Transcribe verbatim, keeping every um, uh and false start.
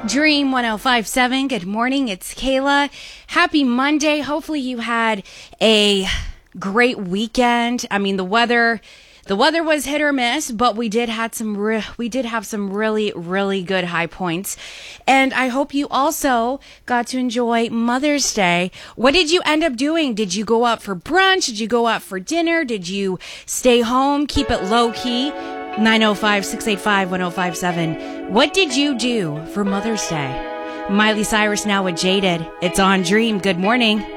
Dream one oh five seven. Good morning. It's Kayla. Happy Monday. Hopefully you had a great weekend. I mean, the weather, the weather was hit or miss, but we did had some, re- we did have some really, really good high points. And I hope you also got to enjoy Mother's Day. What did you end up doing? Did you go out for brunch? Did you go out for dinner? Did you stay home? Keep it low key? nine oh five, six eight five, one oh five seven. What did you do for Mother's Day? Miley Cyrus now with Jaded. It's on Dream. Good morning.